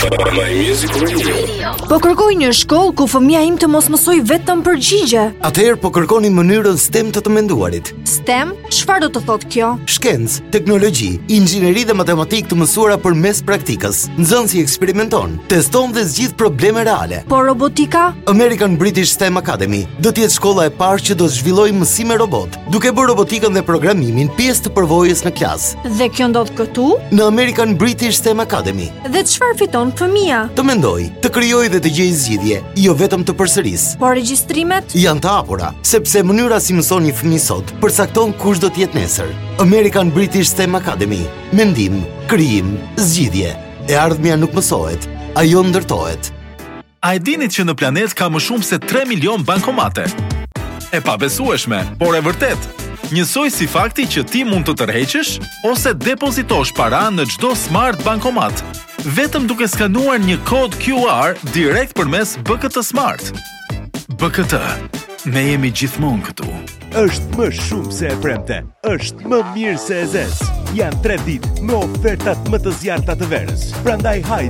My Music Radio. Po kërkoj një shkollë ku fëmia im të mos mësoj vetëm përgjigje. Atëherë po kërkoni mënyrën STEM të menduarit. STEM, çfarë do të thotë kjo? Shkencë, teknologji, inxhineri dhe matematikë të mësuara përmes praktikës. Nxënësi eksperimenton, teston dhe zgjidh probleme reale. Po robotika? American British STEM Academy do të jetë shkolla e parë që do të zhvillojë mësime robot, duke bërë robotikën dhe programimin pjesë të përvojës në klasë. Dhe kjo ndodh këtu? Në American British STEM Academy. Dhe çfarë fiton fëmia? Të mendoj, të krijoj dhe të gjej zgjidhje, jo vetëm të përsëris. Po regjistrimet? Janë të hapura, sepse mënyra si mëson një fëmijë sot përcakton kush do të jetë nesër. American British STEM Academy. Mendim, krijim, zgjidhje. E ardhmja nuk mësohet, ajo ndërtohet. A e dinit që në planet ka më shumë se 3 milion bankomate? E pabesueshme, por e vërtet. Njësoj si fakti që ti mund të tërheqësh ose depozitosh para në çdo smart bankomat, vetëm duke skanuar një kod QR direkt përmes BKT Smart. BKT, ne jemi gjithmonë këtu. Është më shumë se e premte, është më mirë se e zez. Janë 3 ditë me ofertat më të zjarrta të verës. Prandaj hajde